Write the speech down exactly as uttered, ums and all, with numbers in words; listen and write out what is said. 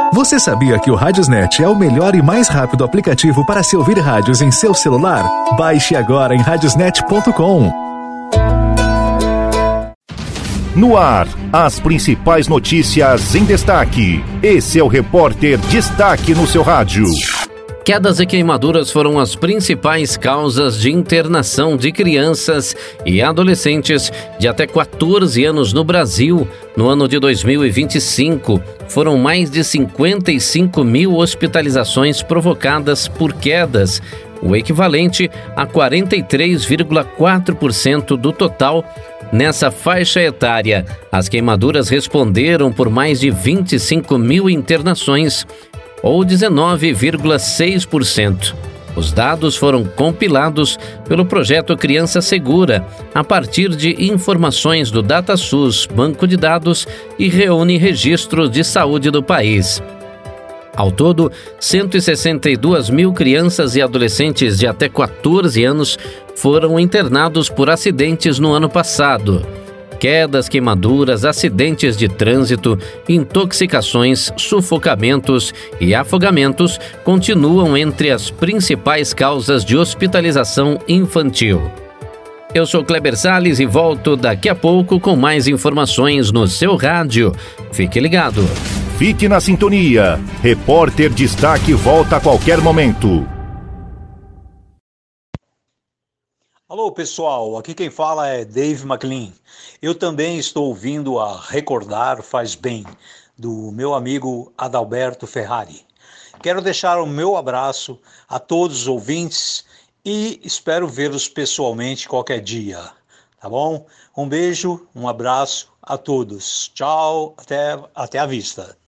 Você sabia que o Radiosnet é o melhor e mais rápido aplicativo para se ouvir rádios em seu celular? Baixe agora em radiosnet ponto com. No ar, as principais notícias em destaque. Esse é o Repórter Destaque no seu rádio. Quedas e queimaduras foram as principais causas de internação de crianças e adolescentes de até quatorze anos no Brasil. No ano de dois mil e vinte e cinco, foram mais de cinquenta e cinco mil hospitalizações provocadas por quedas, o equivalente a quarenta e três vírgula quatro por cento do total. Nessa faixa etária, as queimaduras responderam por mais de vinte e cinco mil internações, ou dezenove vírgula seis por cento. Os dados foram compilados pelo projeto Criança Segura, a partir de informações do DataSUS, banco de dados, e reúne registros de saúde do país. Ao todo, cento e sessenta e duas mil crianças e adolescentes de até quatorze anos foram internados por acidentes no ano passado. Quedas, queimaduras, acidentes de trânsito, intoxicações, sufocamentos e afogamentos continuam entre as principais causas de hospitalização infantil. Eu sou Kleber Salles e volto daqui a pouco com mais informações no seu rádio. Fique ligado. Fique na sintonia. Repórter Destaque volta a qualquer momento. Alô pessoal, aqui quem fala é Dave McLean. Eu também estou ouvindo a Recordar Faz Bem, do meu amigo Adalberto Ferrari. Quero deixar o meu abraço a todos os ouvintes e espero vê-los pessoalmente qualquer dia, tá bom? Um beijo, um abraço a todos. Tchau, até, até a vista.